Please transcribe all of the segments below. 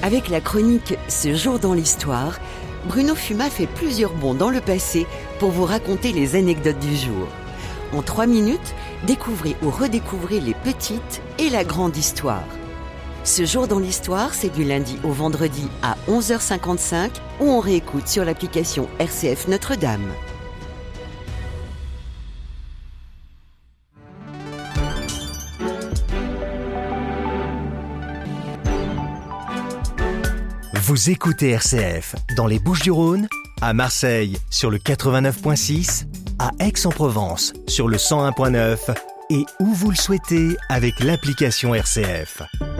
Avec la chronique Ce jour dans l'histoire, Bruno Fuma fait plusieurs bonds dans le passé pour vous raconter les anecdotes du jour. En 3 minutes, découvrez ou redécouvrez les petites et la grande histoire. Ce jour dans l'histoire, c'est du lundi au vendredi à 11h55 ou on réécoute sur l'application RCF Notre-Dame. Vous écoutez RCF dans les Bouches-du-Rhône, à Marseille sur le 89.6, à Aix-en-Provence sur le 101.9 et où vous le souhaitez avec l'application RCF.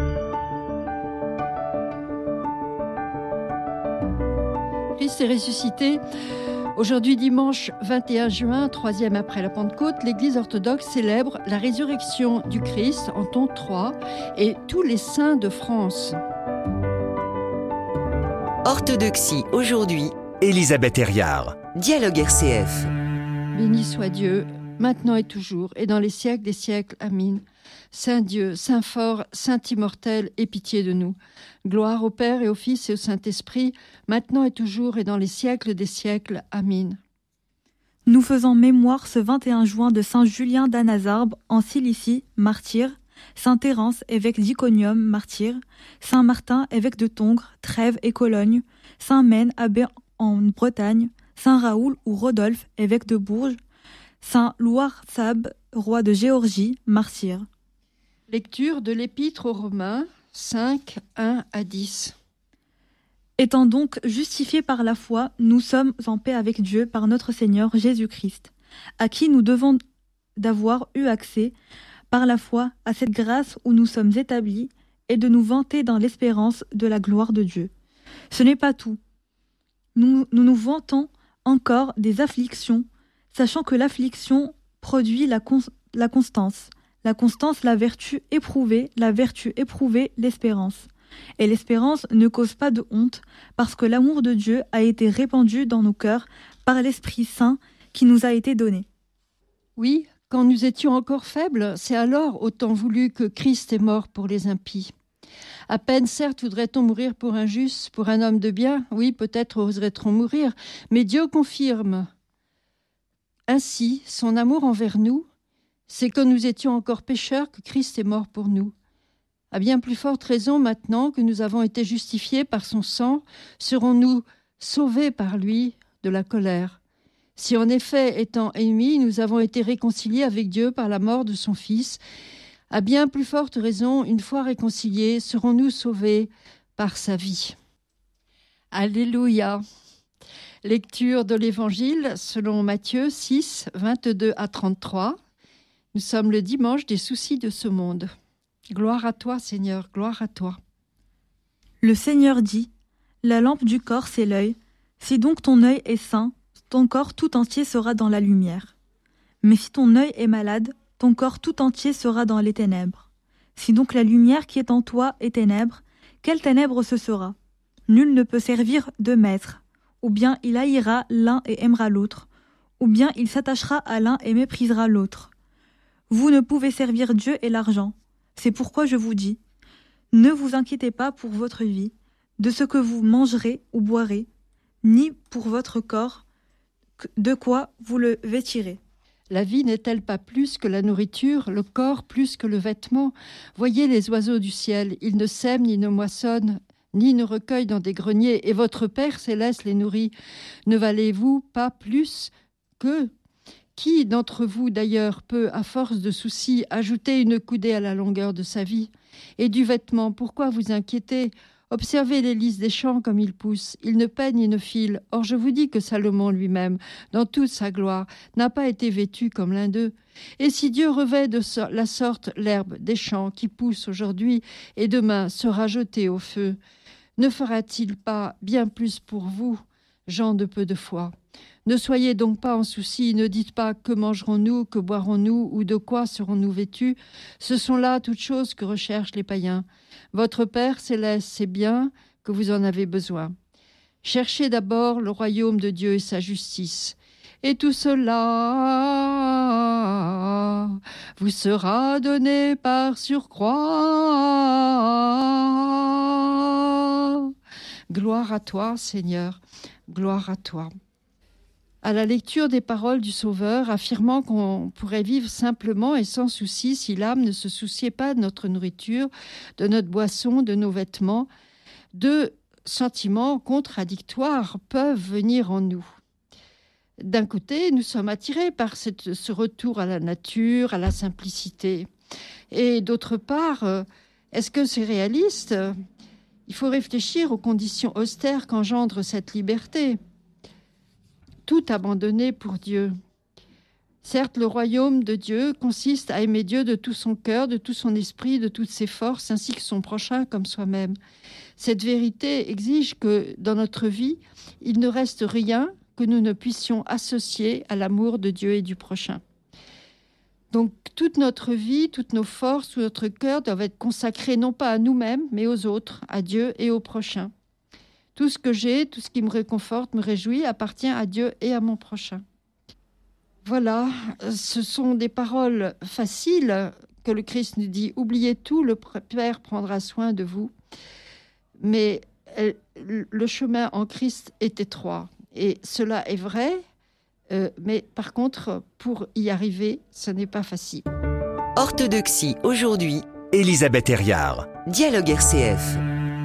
Christ est ressuscité. Aujourd'hui, dimanche 21 juin, 3e après la Pentecôte, l'Église orthodoxe célèbre la résurrection du Christ en ton 3 et tous les saints de France. Orthodoxie aujourd'hui, Elisabeth Herriard. Dialogue RCF. Béni soit Dieu, maintenant et toujours, et dans les siècles des siècles. Amin. Saint Dieu, Saint fort, Saint immortel, aie pitié de nous. Gloire au Père et au Fils et au Saint-Esprit, maintenant et toujours, et dans les siècles des siècles. Amin. Nous faisons mémoire ce 21 juin de Saint Julien d'Anazarbe en Cilicie, martyr, Saint Thérence, évêque d'Iconium, martyr, Saint Martin, évêque de Tongres, Trèves et Cologne, Saint Maine, abbé en Bretagne, Saint Raoul ou Rodolphe, évêque de Bourges, Saint Louarsab, roi de Géorgie, martyr. Lecture de l'Épître aux Romains, 5, 1 à 10. Étant donc justifiés par la foi, nous sommes en paix avec Dieu par notre Seigneur Jésus-Christ, à qui nous devons d'avoir eu accès par la foi à cette grâce où nous sommes établis et de nous vanter dans l'espérance de la gloire de Dieu. Ce n'est pas tout. Nous vantons encore des afflictions, sachant que l'affliction produit la constance. La constance, la vertu éprouvée, l'espérance. Et l'espérance ne cause pas de honte, parce que l'amour de Dieu a été répandu dans nos cœurs par l'Esprit Saint qui nous a été donné. Oui, quand nous étions encore faibles, c'est alors autant voulu que Christ est mort pour les impies. À peine, certes, voudrait-on mourir pour un juste, pour un homme de bien. Oui, peut-être oserait-on mourir, mais Dieu confirme ainsi son amour envers nous. C'est quand nous étions encore pécheurs que Christ est mort pour nous. À bien plus forte raison, maintenant que nous avons été justifiés par son sang, serons-nous sauvés par lui de la colère. Si en effet, étant ennemis, nous avons été réconciliés avec Dieu par la mort de son Fils, à bien plus forte raison, une fois réconciliés, serons-nous sauvés par sa vie. Alléluia. Lecture de l'Évangile selon Matthieu 6, 22 à 33. Nous sommes le dimanche des soucis de ce monde. Gloire à toi, Seigneur, gloire à toi. Le Seigneur dit, « La lampe du corps, c'est l'œil. Si donc ton œil est sain, ton corps tout entier sera dans la lumière. Mais si ton œil est malade, ton corps tout entier sera dans les ténèbres. Si donc la lumière qui est en toi est ténèbre, quelle ténèbre ce sera? Nul ne peut servir de maître. Ou bien il haïra l'un et aimera l'autre, ou bien il s'attachera à l'un et méprisera l'autre. Vous ne pouvez servir Dieu et l'argent. C'est pourquoi je vous dis, ne vous inquiétez pas pour votre vie, de ce que vous mangerez ou boirez, ni pour votre corps, de quoi vous le vêtirez. La vie n'est-elle pas plus que la nourriture, le corps plus que le vêtement? Voyez les oiseaux du ciel, ils ne sèment ni ne moissonnent, ni ne recueillent dans des greniers, et votre Père céleste les nourrit. Ne valez-vous pas plus qu'eux? Qui d'entre vous, d'ailleurs, peut, à force de soucis, ajouter une coudée à la longueur de sa vie? Et du vêtement, pourquoi vous inquiétez? Observez les lys des champs comme ils poussent. Ils ne peignent ni ne filent. Or, je vous dis que Salomon lui-même, dans toute sa gloire, n'a pas été vêtu comme l'un d'eux. Et si Dieu revêt de la sorte l'herbe des champs qui pousse aujourd'hui et demain sera jetée au feu, ne fera-t-il pas bien plus pour vous, gens de peu de foi? Ne soyez donc pas en souci, ne dites pas que mangerons-nous, que boirons-nous ou de quoi serons-nous vêtus. Ce sont là toutes choses que recherchent les païens. Votre Père céleste sait bien que vous en avez besoin. Cherchez d'abord le royaume de Dieu et sa justice. Et tout cela vous sera donné par surcroît. Gloire à toi, Seigneur, gloire à toi. À la lecture des paroles du Sauveur, affirmant qu'on pourrait vivre simplement et sans souci si l'âme ne se souciait pas de notre nourriture, de notre boisson, de nos vêtements, deux sentiments contradictoires peuvent venir en nous. D'un côté, nous sommes attirés par ce retour à la nature, à la simplicité. Et d'autre part, est-ce que c'est réaliste ? Il faut réfléchir aux conditions austères qu'engendre cette liberté. Tout abandonner pour Dieu. Certes, le royaume de Dieu consiste à aimer Dieu de tout son cœur, de tout son esprit, de toutes ses forces, ainsi que son prochain comme soi-même. Cette vérité exige que, dans notre vie, il ne reste rien que nous ne puissions associer à l'amour de Dieu et du prochain. Donc, toute notre vie, toutes nos forces, tout notre cœur doivent être consacrés non pas à nous-mêmes, mais aux autres, à Dieu et au prochain. Tout ce que j'ai, tout ce qui me réconforte, me réjouit, appartient à Dieu et à mon prochain. Voilà, ce sont des paroles faciles que le Christ nous dit. Oubliez tout, le Père prendra soin de vous. Mais le chemin en Christ est étroit. Et cela est vrai, mais par contre, pour y arriver, ce n'est pas facile. Orthodoxie aujourd'hui. Elisabeth Herriard. Dialogue RCF.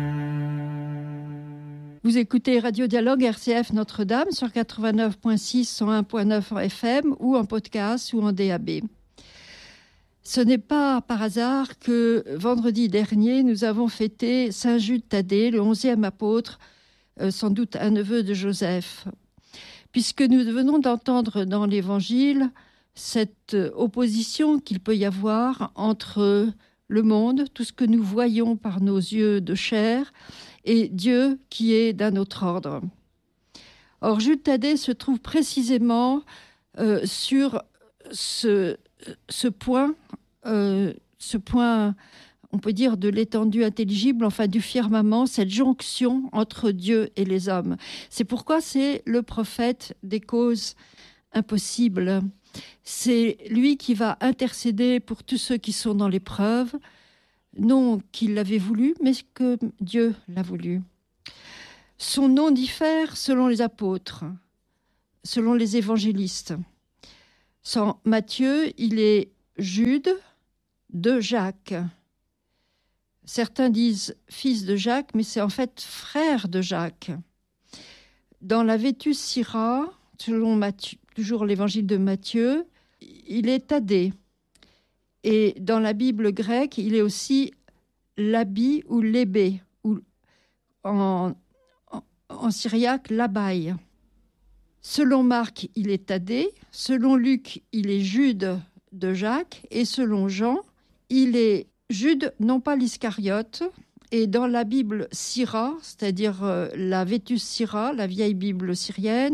Vous écoutez Radio Dialogue RCF Notre-Dame sur 89.6, 101.9 en FM ou en podcast ou en DAB. Ce n'est pas par hasard que vendredi dernier, nous avons fêté Saint Jude Thaddée, le 11e apôtre, sans doute un neveu de Joseph. Puisque nous venons d'entendre dans l'Évangile cette opposition qu'il peut y avoir entre le monde, tout ce que nous voyons par nos yeux de chair, et Dieu qui est d'un autre ordre. Or, Jude Thaddée se trouve précisément sur ce point, on peut dire, de l'étendue intelligible, enfin du firmament, cette jonction entre Dieu et les hommes. C'est pourquoi c'est le prophète des causes impossibles. C'est lui qui va intercéder pour tous ceux qui sont dans l'épreuve, non qu'il l'avait voulu, mais que Dieu l'a voulu. Son nom diffère selon les apôtres, selon les évangélistes. Sans Matthieu, il est Jude de Jacques. Certains disent fils de Jacques, mais c'est en fait frère de Jacques. Dans la Vetus Syra, selon Matthieu, toujours l'évangile de Matthieu, il est Thaddée. Et dans la Bible grecque, il est aussi Labi ou Lébé, ou en syriaque, Labaï. Selon Marc, il est Thaddée. Selon Luc, il est Jude de Jacques. Et selon Jean, il est Jude, non pas l'Iscariote. Et dans la Bible Syra, c'est-à-dire la Vetus Syra, la vieille Bible syrienne,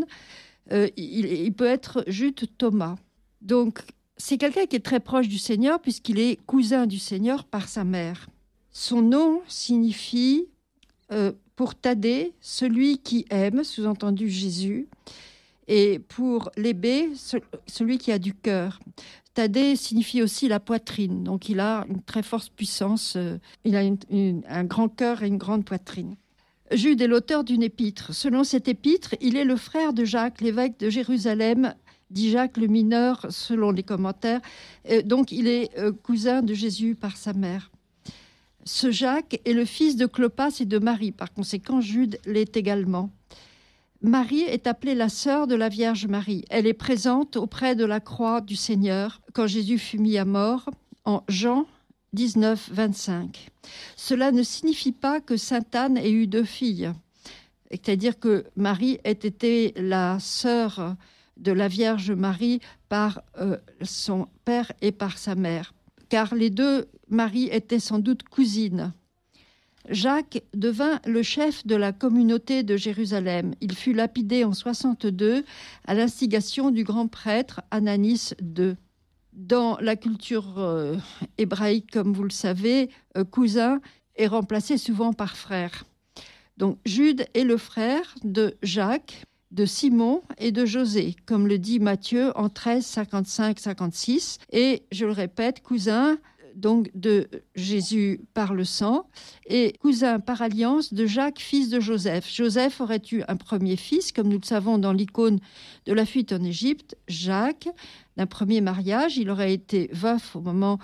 il peut être Jude Thomas. Donc, c'est quelqu'un qui est très proche du Seigneur puisqu'il est cousin du Seigneur par sa mère. Son nom signifie, pour Thaddée, celui qui aime, sous-entendu Jésus, et pour Lébé, celui qui a du cœur. Thaddée signifie aussi la poitrine, donc il a une très forte puissance, il a un grand cœur et une grande poitrine. Jude est l'auteur d'une épître. Selon cette épître, il est le frère de Jacques, l'évêque de Jérusalem, dit Jacques le mineur, selon les commentaires. Donc, il est cousin de Jésus par sa mère. Ce Jacques est le fils de Clopas et de Marie. Par conséquent, Jude l'est également. Marie est appelée la sœur de la Vierge Marie. Elle est présente auprès de la croix du Seigneur quand Jésus fut mis à mort en Jean 19, 25. Cela ne signifie pas que sainte Anne ait eu 2 filles. C'est-à-dire que Marie ait été la sœur de la Vierge Marie par son père et par sa mère. Car les 2 Marie étaient sans doute cousines. Jacques devint le chef de la communauté de Jérusalem. Il fut lapidé en 62 à l'instigation du grand prêtre Ananis II. Dans la culture hébraïque, comme vous le savez, cousin est remplacé souvent par frère. Donc Jude est le frère de Jacques, de Simon et de José, comme le dit Matthieu en 13, 55, 56. Et je le répète, cousin donc de Jésus par le sang, et cousin par alliance de Jacques, fils de Joseph. Joseph aurait eu un premier fils, comme nous le savons dans l'icône de la fuite en Égypte, Jacques, d'un premier mariage. Il aurait été veuf au moment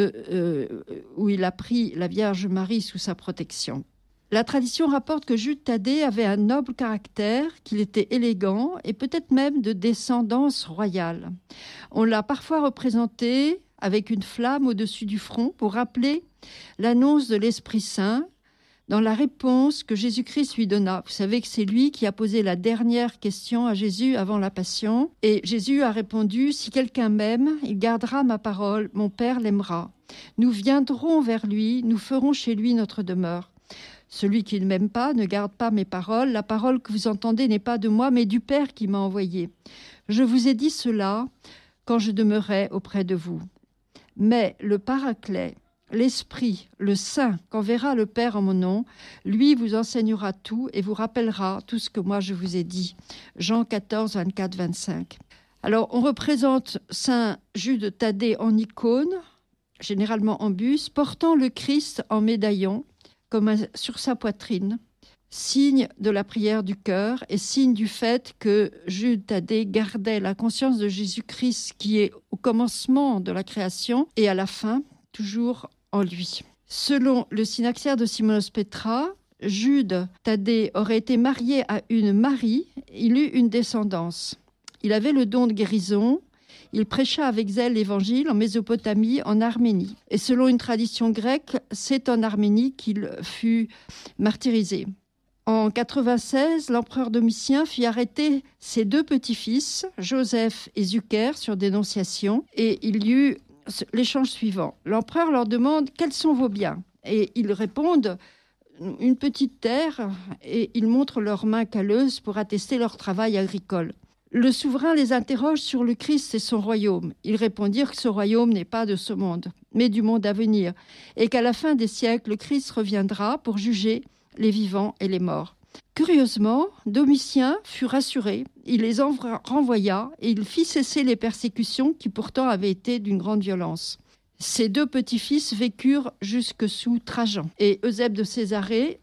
où il a pris la Vierge Marie sous sa protection. La tradition rapporte que Jude Thaddée avait un noble caractère, qu'il était élégant et peut-être même de descendance royale. On l'a parfois représenté avec une flamme au-dessus du front pour rappeler l'annonce de l'Esprit Saint dans la réponse que Jésus-Christ lui donna. Vous savez que c'est lui qui a posé la dernière question à Jésus avant la Passion. Et Jésus a répondu « Si quelqu'un m'aime, il gardera ma parole, mon Père l'aimera. Nous viendrons vers lui, nous ferons chez lui notre demeure. » Celui qui ne m'aime pas ne garde pas mes paroles. La parole que vous entendez n'est pas de moi, mais du Père qui m'a envoyé. Je vous ai dit cela quand je demeurais auprès de vous. Mais le Paraclet, l'Esprit, le Saint, qu'enverra le Père en mon nom, lui vous enseignera tout et vous rappellera tout ce que moi je vous ai dit. Jean 14, 24, 25. Alors, on représente Saint Jude Thaddée en icône, généralement en buste, portant le Christ en médaillon, comme sur sa poitrine, signe de la prière du cœur et signe du fait que Jude Thaddée gardait la conscience de Jésus-Christ qui est au commencement de la création et à la fin, toujours en lui. Selon le synaxaire de Simonos Petra, Jude Thaddée aurait été marié à une Marie, il eut une descendance. Il avait le don de guérison. Il prêcha avec zèle l'Évangile en Mésopotamie, en Arménie. Et selon une tradition grecque, c'est en Arménie qu'il fut martyrisé. En 96, l'empereur Domitien fit arrêter ses deux petits-fils, Joseph et Zucher, sur dénonciation. Et il y eut l'échange suivant. L'empereur leur demande « Quels sont vos biens ?» Et ils répondent « Une petite terre » et ils montrent leurs mains calleuses pour attester leur travail agricole. Le souverain les interroge sur le Christ et son royaume. Ils répondirent que ce royaume n'est pas de ce monde, mais du monde à venir, et qu'à la fin des siècles, le Christ reviendra pour juger les vivants et les morts. Curieusement, Domitien fut rassuré, il les renvoya et il fit cesser les persécutions qui pourtant avaient été d'une grande violence. Ses deux petits-fils vécurent jusque sous Trajan, et Eusèbe de Césarée,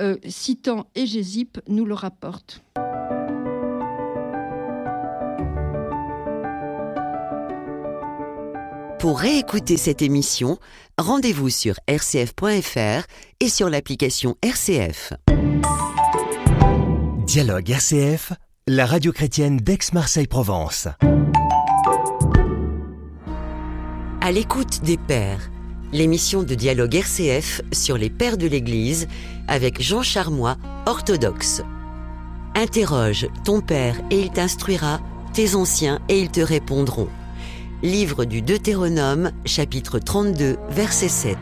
citant Hégésippe, nous le rapporte. Pour réécouter cette émission, rendez-vous sur rcf.fr et sur l'application RCF. Dialogue RCF, la radio chrétienne d'Aix-Marseille-Provence. À l'écoute des pères, l'émission de Dialogue RCF sur les pères de l'Église avec Jean Charmois, orthodoxe. Interroge ton père et il t'instruira, tes anciens et ils te répondront. Livre du Deutéronome, chapitre 32, verset 7.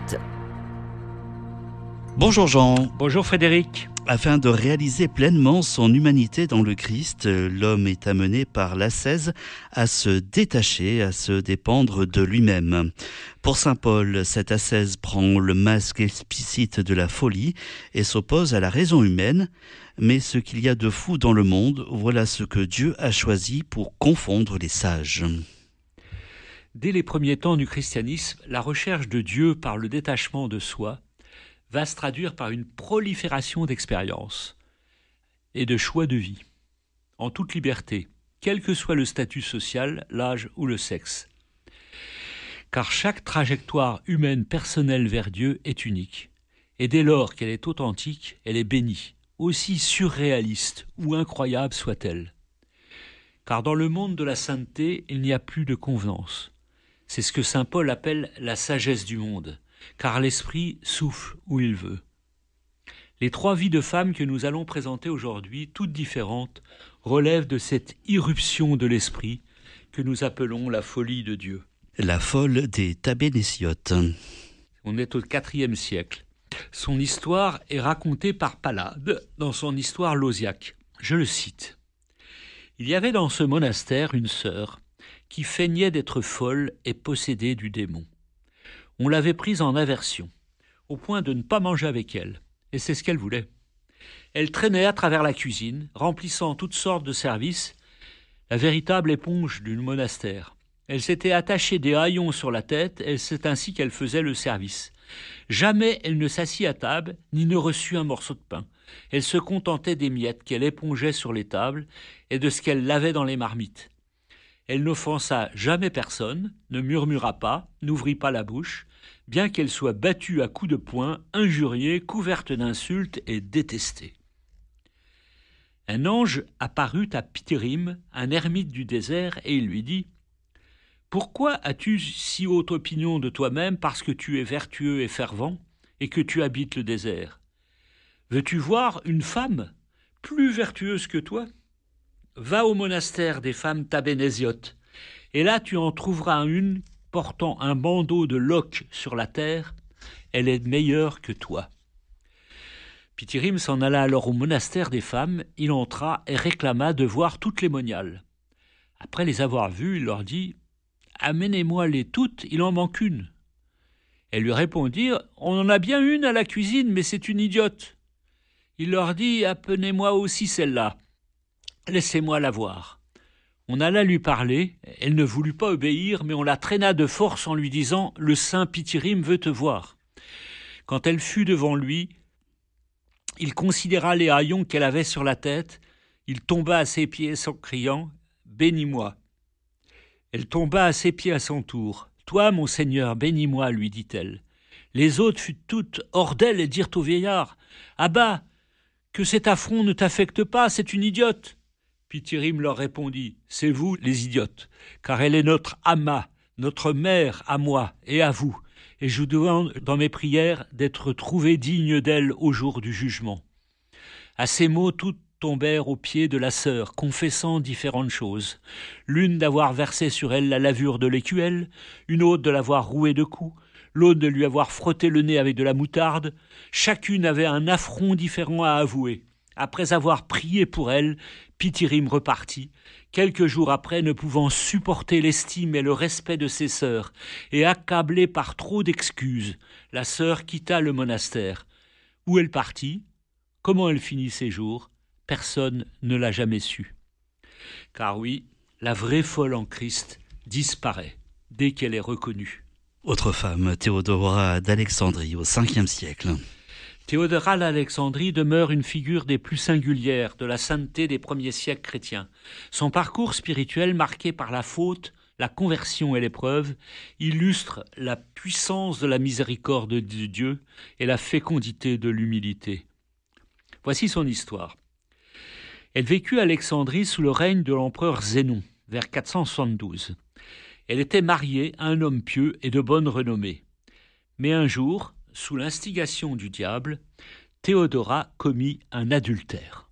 Bonjour Jean. Bonjour Frédéric. Afin de réaliser pleinement son humanité dans le Christ, l'homme est amené par l'ascèse à se détacher, à se dépendre de lui-même. Pour saint Paul, cette ascèse prend le masque explicite de la folie et s'oppose à la raison humaine. Mais ce qu'il y a de fou dans le monde, voilà ce que Dieu a choisi pour confondre les sages. Dès les premiers temps du christianisme, la recherche de Dieu par le détachement de soi va se traduire par une prolifération d'expériences et de choix de vie, en toute liberté, quel que soit le statut social, l'âge ou le sexe. Car chaque trajectoire humaine personnelle vers Dieu est unique, et dès lors qu'elle est authentique, elle est bénie, aussi surréaliste ou incroyable soit-elle. Car dans le monde de la sainteté, il n'y a plus de convenance. C'est ce que saint Paul appelle la sagesse du monde, car l'esprit souffle où il veut. Les trois vies de femmes que nous allons présenter aujourd'hui, toutes différentes, relèvent de cette irruption de l'esprit que nous appelons la folie de Dieu. La folle des Tabénéciotes. On est au IVe siècle. Son histoire est racontée par Pallade dans son histoire lausiaque. Je le cite. « Il y avait dans ce monastère une sœur qui feignait d'être folle et possédée du démon. On l'avait prise en aversion, au point de ne pas manger avec elle, et c'est ce qu'elle voulait. Elle traînait à travers la cuisine, remplissant toutes sortes de services, la véritable éponge du monastère. Elle s'était attachée des haillons sur la tête, et c'est ainsi qu'elle faisait le service. Jamais elle ne s'assit à table, ni ne reçut un morceau de pain. Elle se contentait des miettes qu'elle épongeait sur les tables et de ce qu'elle lavait dans les marmites. Elle n'offensa jamais personne, ne murmura pas, n'ouvrit pas la bouche, bien qu'elle soit battue à coups de poing, injuriée, couverte d'insultes et détestée. Un ange apparut à Pitirim, un ermite du désert, et il lui dit « Pourquoi as-tu si haute opinion de toi-même parce que tu es vertueux et fervent et que tu habites le désert ? Veux-tu voir une femme plus vertueuse que toi ? Va au monastère des femmes tabénésiotes, et là tu en trouveras une portant un bandeau de loques sur la terre. Elle est meilleure que toi. » Pitirim s'en alla alors au monastère des femmes, il entra et réclama de voir toutes les moniales. Après les avoir vues, il leur dit « Amenez-moi-les toutes, il en manque une. » Elles lui répondirent « On en a bien une à la cuisine, mais c'est une idiote. » Il leur dit « Appelez-moi aussi celle-là. Laissez-moi la voir. » On alla lui parler, elle ne voulut pas obéir, mais on la traîna de force en lui disant « Le saint Pitirim veut te voir. » Quand elle fut devant lui, il considéra les haillons qu'elle avait sur la tête, il tomba à ses pieds en criant « Bénis-moi ». Elle tomba à ses pieds à son tour. « Toi, mon Seigneur, bénis-moi, lui dit-elle. » Les autres furent toutes hors d'elle et dirent au vieillard « Ah bah, que cet affront ne t'affecte pas, c'est une idiote. » Pitirim leur répondit « C'est vous les idiotes, car elle est notre ama, notre mère à moi et à vous, et je vous demande dans mes prières d'être trouvé digne d'elle au jour du jugement. » À ces mots, toutes tombèrent aux pieds de la sœur, confessant différentes choses. L'une d'avoir versé sur elle la lavure de l'écuelle, une autre de l'avoir rouée de coups, l'autre de lui avoir frotté le nez avec de la moutarde. Chacune avait un affront différent à avouer. Après avoir prié pour elle, Pitirim repartit, quelques jours après ne pouvant supporter l'estime et le respect de ses sœurs, et accablée par trop d'excuses, la sœur quitta le monastère. Où elle partit, comment elle finit ses jours, personne ne l'a jamais su. Car oui, la vraie folle en Christ disparaît dès qu'elle est reconnue. Autre femme, Théodora d'Alexandrie, au 5e siècle. Théodora d'Alexandrie demeure une figure des plus singulières de la sainteté des premiers siècles chrétiens. Son parcours spirituel, marqué par la faute, la conversion et l'épreuve, illustre la puissance de la miséricorde de Dieu et la fécondité de l'humilité. Voici son histoire. Elle vécut à Alexandrie sous le règne de l'empereur Zénon, vers 472. Elle était mariée à un homme pieux et de bonne renommée. Mais un jour, sous l'instigation du diable, Théodora commit un adultère.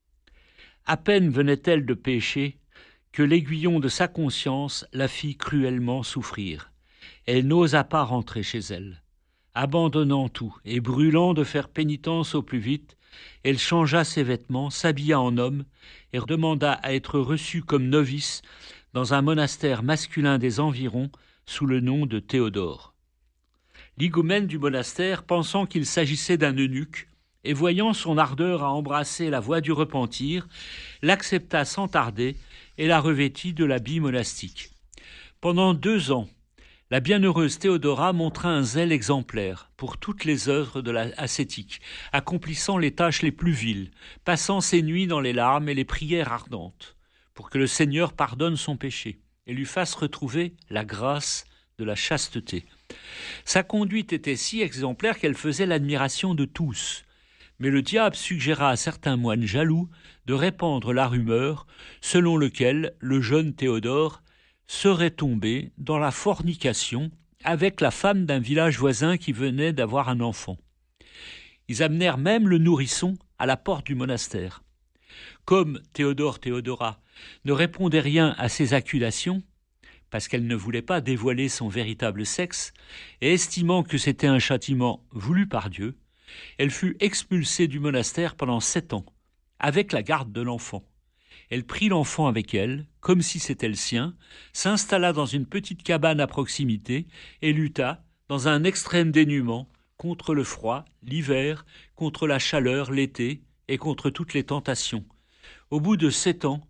À peine venait-elle de pécher que l'aiguillon de sa conscience la fit cruellement souffrir. Elle n'osa pas rentrer chez elle. Abandonnant tout et brûlant de faire pénitence au plus vite, elle changea ses vêtements, s'habilla en homme et demanda à être reçue comme novice dans un monastère masculin des environs sous le nom de Théodore. L'higoumène du monastère, pensant qu'il s'agissait d'un eunuque, et voyant son ardeur à embrasser la voie du repentir, l'accepta sans tarder et la revêtit de l'habit monastique. Pendant 2 ans, la bienheureuse Théodora montra un zèle exemplaire pour toutes les œuvres de l'ascétique, accomplissant les tâches les plus viles, passant ses nuits dans les larmes et les prières ardentes, pour que le Seigneur pardonne son péché et lui fasse retrouver la grâce de la chasteté. Sa conduite était si exemplaire qu'elle faisait l'admiration de tous. Mais le diable suggéra à certains moines jaloux de répandre la rumeur selon laquelle le jeune Théodore serait tombé dans la fornication avec la femme d'un village voisin qui venait d'avoir un enfant. Ils amenèrent même le nourrisson à la porte du monastère. Comme Théodora ne répondait rien à ces accusations, parce qu'elle ne voulait pas dévoiler son véritable sexe, et estimant que c'était un châtiment voulu par Dieu, elle fut expulsée du monastère pendant 7 ans, avec la garde de l'enfant. Elle prit l'enfant avec elle, comme si c'était le sien, s'installa dans une petite cabane à proximité et lutta, dans un extrême dénuement, contre le froid, l'hiver, contre la chaleur, l'été, et contre toutes les tentations. Au bout de 7 ans,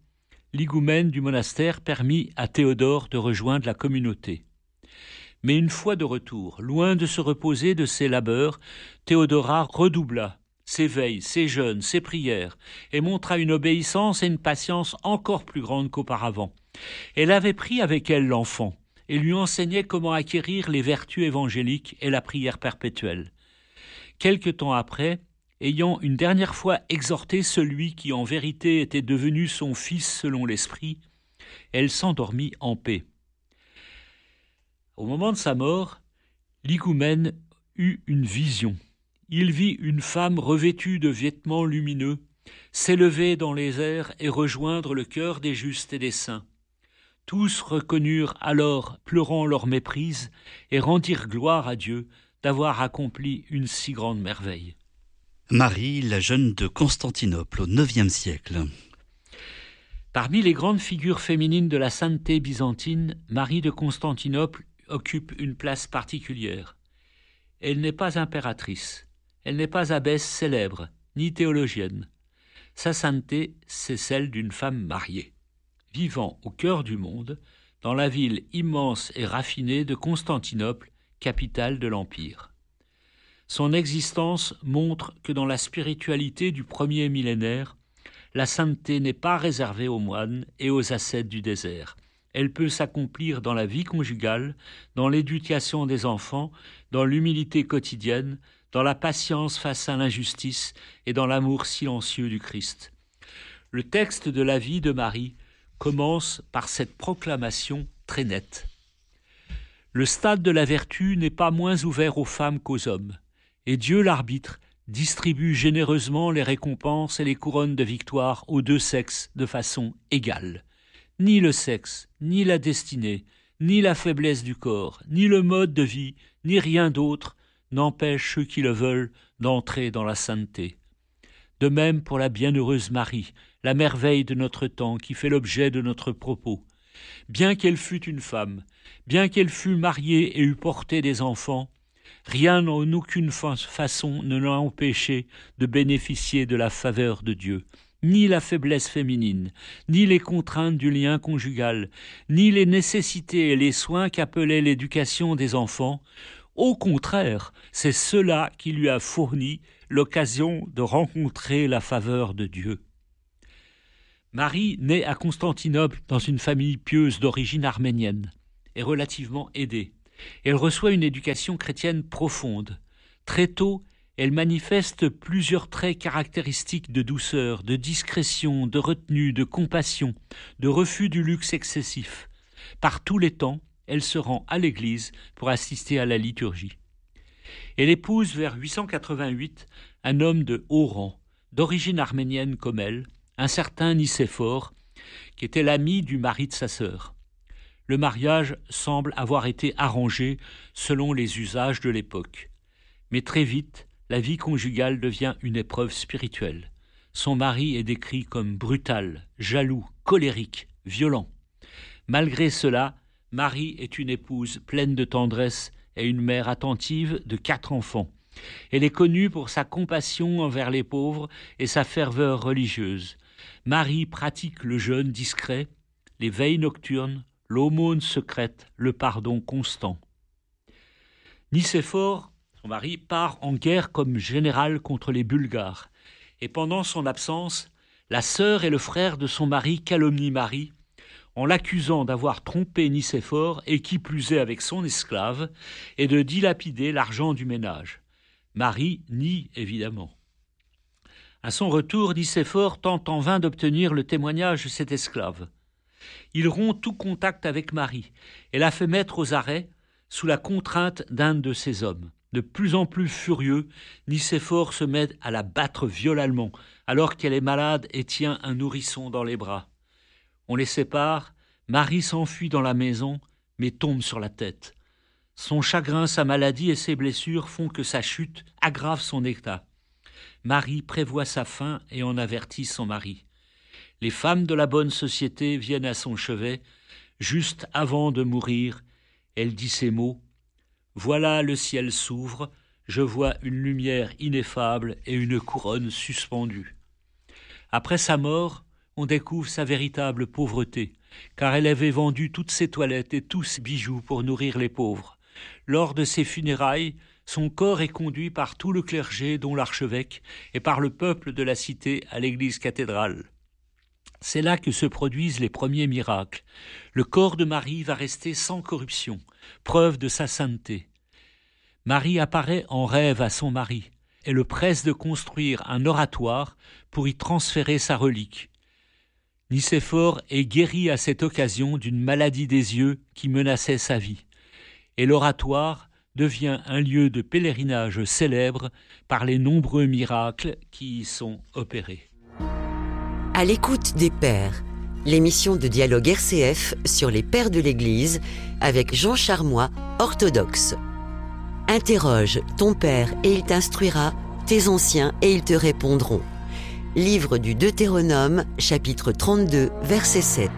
L'igoumène du monastère permit à Théodore de rejoindre la communauté. Mais une fois de retour, loin de se reposer de ses labeurs, Théodora redoubla ses veilles, ses jeûnes, ses prières, et montra une obéissance et une patience encore plus grandes qu'auparavant. Elle avait pris avec elle l'enfant, et lui enseignait comment acquérir les vertus évangéliques et la prière perpétuelle. Quelque temps après, ayant une dernière fois exhorté celui qui en vérité était devenu son fils selon l'esprit, elle s'endormit en paix. Au moment de sa mort, l'igoumène eut une vision. Il vit une femme revêtue de vêtements lumineux s'élever dans les airs et rejoindre le cœur des justes et des saints. Tous reconnurent alors, pleurant leur méprise, et rendirent gloire à Dieu d'avoir accompli une si grande merveille. Marie, la jeune de Constantinople, au IXe siècle. Parmi les grandes figures féminines de la sainteté byzantine, Marie de Constantinople occupe une place particulière. Elle n'est pas impératrice, elle n'est pas abbesse célèbre, ni théologienne. Sa sainteté, c'est celle d'une femme mariée, vivant au cœur du monde, dans la ville immense et raffinée de Constantinople, capitale de l'Empire. Son existence montre que dans la spiritualité du premier millénaire, la sainteté n'est pas réservée aux moines et aux ascètes du désert. Elle peut s'accomplir dans la vie conjugale, dans l'éducation des enfants, dans l'humilité quotidienne, dans la patience face à l'injustice et dans l'amour silencieux du Christ. Le texte de la vie de Marie commence par cette proclamation très nette. Le stade de la vertu n'est pas moins ouvert aux femmes qu'aux hommes, et Dieu l'arbitre distribue généreusement les récompenses et les couronnes de victoire aux deux sexes de façon égale. Ni le sexe, ni la destinée, ni la faiblesse du corps, ni le mode de vie, ni rien d'autre n'empêche ceux qui le veulent d'entrer dans la sainteté. De même pour la bienheureuse Marie, la merveille de notre temps qui fait l'objet de notre propos. Bien qu'elle fût une femme, bien qu'elle fût mariée et eût porté des enfants, rien en aucune façon ne l'a empêché de bénéficier de la faveur de Dieu. Ni la faiblesse féminine, ni les contraintes du lien conjugal, ni les nécessités et les soins qu'appelait l'éducation des enfants. Au contraire, c'est cela qui lui a fourni l'occasion de rencontrer la faveur de Dieu. Marie naît à Constantinople dans une famille pieuse d'origine arménienne et relativement aidée. Elle reçoit une éducation chrétienne profonde. Très tôt, elle manifeste plusieurs traits caractéristiques de douceur, de discrétion, de retenue, de compassion, de refus du luxe excessif. Par tous les temps, elle se rend à l'église pour assister à la liturgie. Elle épouse vers 888 un homme de haut rang, d'origine arménienne comme elle, un certain Nicéphore, qui était l'ami du mari de sa sœur. Le mariage semble avoir été arrangé selon les usages de l'époque. Mais très vite, la vie conjugale devient une épreuve spirituelle. Son mari est décrit comme brutal, jaloux, colérique, violent. Malgré cela, Marie est une épouse pleine de tendresse et une mère attentive de 4 enfants. Elle est connue pour sa compassion envers les pauvres et sa ferveur religieuse. Marie pratique le jeûne discret, les veilles nocturnes, l'aumône secrète, le pardon constant. Nicéphore, son mari, part en guerre comme général contre les Bulgares. Et pendant son absence, la sœur et le frère de son mari calomnient Marie en l'accusant d'avoir trompé Nicéphore et qui plus est avec son esclave et de dilapider l'argent du ménage. Marie nie évidemment. À son retour, Nicéphore tente en vain d'obtenir le témoignage de cet esclave. Il rompt tout contact avec Marie et la fait mettre aux arrêts sous la contrainte d'un de ses hommes. De plus en plus furieux, Nicéphore se met à la battre violemment alors qu'elle est malade et tient un nourrisson dans les bras. On les sépare, Marie s'enfuit dans la maison mais tombe sur la tête. Son chagrin, sa maladie et ses blessures font que sa chute aggrave son état. Marie prévoit sa fin et en avertit son mari. Les femmes de la bonne société viennent à son chevet. Juste avant de mourir, elle dit ces mots : « Voilà le ciel s'ouvre, je vois une lumière ineffable et une couronne suspendue. » Après sa mort, on découvre sa véritable pauvreté, car elle avait vendu toutes ses toilettes et tous ses bijoux pour nourrir les pauvres. Lors de ses funérailles, son corps est conduit par tout le clergé, dont l'archevêque, et par le peuple de la cité à l'église cathédrale. C'est là que se produisent les premiers miracles. Le corps de Marie va rester sans corruption, preuve de sa sainteté. Marie apparaît en rêve à son mari et le presse de construire un oratoire pour y transférer sa relique. Nicéphore est guéri à cette occasion d'une maladie des yeux qui menaçait sa vie. Et l'oratoire devient un lieu de pèlerinage célèbre par les nombreux miracles qui y sont opérés. À l'écoute des Pères, l'émission de dialogue RCF sur les Pères de l'Église avec Jean Charmois, orthodoxe. Interroge ton Père et il t'instruira, tes anciens et ils te répondront. Livre du Deutéronome, chapitre 32, verset 7.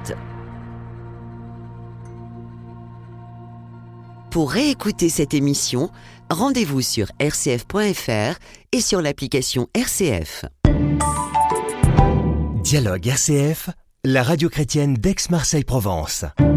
Pour réécouter cette émission, rendez-vous sur rcf.fr et sur l'application RCF. Dialogue RCF, la radio chrétienne d'Aix-Marseille-Provence.